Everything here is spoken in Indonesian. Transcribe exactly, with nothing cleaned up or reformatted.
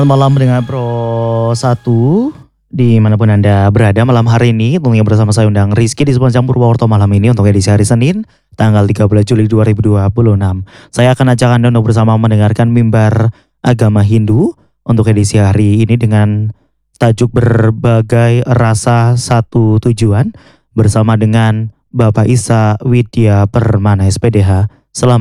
Malam dengan Pro satu, dimanapun Anda berada malam hari ini, tentunya bersama saya undang Rizky di Sepuluh Campur Purwokerto malam ini untuk edisi hari Senin, tanggal tiga belas Juli dua ribu dua puluh enam. Saya akan ajak Anda untuk bersama mendengarkan mimbar agama Hindu untuk edisi hari ini dengan tajuk berbagai rasa satu tujuan bersama dengan Bapak Isa Widya Permana S P D H. Selamat